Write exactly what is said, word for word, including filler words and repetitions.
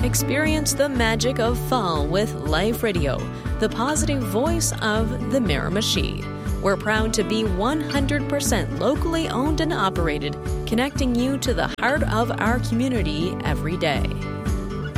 Experience the magic of fall with Life Radio, the positive voice of the Miramichi. We're proud to be one hundred percent locally owned and operated, connecting you to the heart of our community every day.